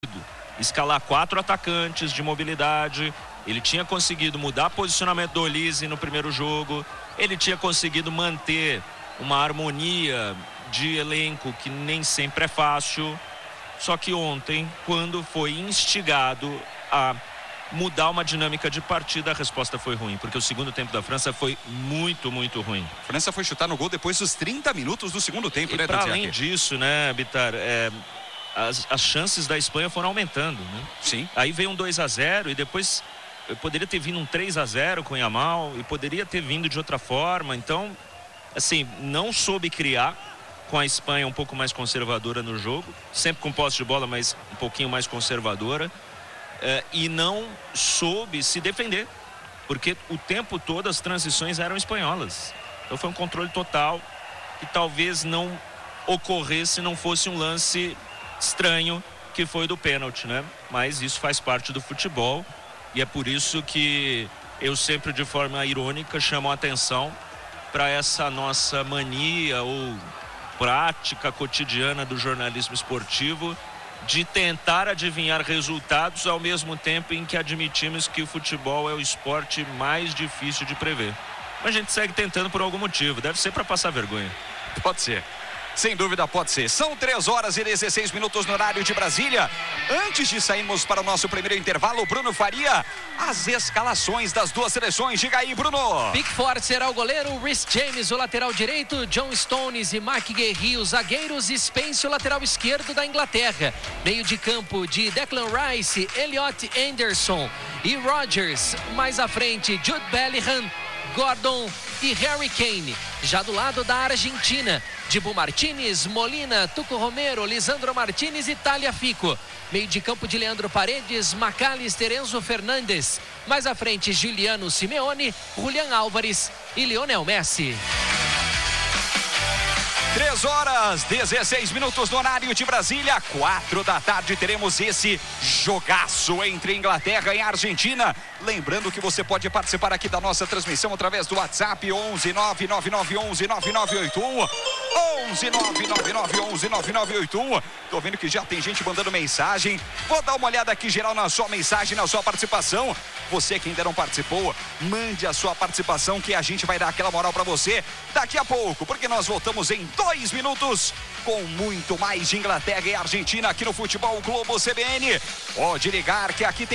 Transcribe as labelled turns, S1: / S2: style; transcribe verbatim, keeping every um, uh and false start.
S1: escalar quatro atacantes de mobilidade. Ele tinha conseguido mudar o posicionamento do Olise no primeiro jogo. Ele tinha conseguido manter uma harmonia de elenco que nem sempre é fácil. Só que ontem, quando foi instigado a mudar uma dinâmica de partida, a resposta foi ruim, porque o segundo tempo da França foi muito, muito ruim.
S2: A França foi chutar no gol depois dos trinta minutos do segundo tempo,
S1: e
S2: né,
S1: para além disso, né, Bitar, é, as, as chances da Espanha foram aumentando, né?
S2: Sim.
S1: Aí veio um dois a zero e depois poderia ter vindo um três a zero com o Yamal e poderia ter vindo de outra forma. Então, assim, não soube criar, com a Espanha um pouco mais conservadora no jogo, sempre com posse de bola, mas um pouquinho mais conservadora. Uh, e não soube se defender, porque o tempo todo as transições eram espanholas. Então foi um controle total que talvez não ocorresse se não fosse um lance estranho, que foi do pênalti, né? Mas isso faz parte do futebol e é por isso que eu sempre, de forma irônica, chamo a atenção para essa nossa mania ou prática cotidiana do jornalismo esportivo de tentar adivinhar resultados ao mesmo tempo em que admitimos que o futebol é o esporte mais difícil de prever. Mas a gente segue tentando por algum motivo, deve ser para passar vergonha.
S2: Pode ser. Sem dúvida pode ser. São três horas e dezesseis minutos no horário de Brasília. Antes de sairmos para o nosso primeiro intervalo, Bruno Faria, as escalações das duas seleções. Diga aí, Bruno.
S3: Pickford será o goleiro, Reece James o lateral direito, John Stones e Mark Guehi os zagueiros, e Spence o lateral esquerdo da Inglaterra. Meio de campo de Declan Rice, Elliot Anderson e Rodgers. Mais à frente, Jude Bellingham, Gordon e Harry Kane. Já do lado da Argentina, Dibu Martínez, Molina, Tuco Romero, Lisandro Martínez e Tagliafico. Meio de campo de Leandro Paredes, McAllister, Enzo Fernandes. Mais à frente, Giuliano Simeone, Julián Álvares e Lionel Messi.
S2: três horas, dezesseis minutos no horário de Brasília. quatro da tarde teremos esse jogaço entre Inglaterra e Argentina. Lembrando que você pode participar aqui da nossa transmissão através do WhatsApp onze nove nove nove onze nove nove oito um. onze nove nove nove onze nove nove oito um. Tô vendo que já tem gente mandando mensagem. Vou dar uma olhada aqui geral na sua mensagem, na sua participação. Você que ainda não participou, mande a sua participação que a gente vai dar aquela moral para você daqui a pouco, porque nós voltamos em dois minutos com muito mais de Inglaterra e Argentina aqui no Futebol Globo C B N. Pode ligar que aqui tem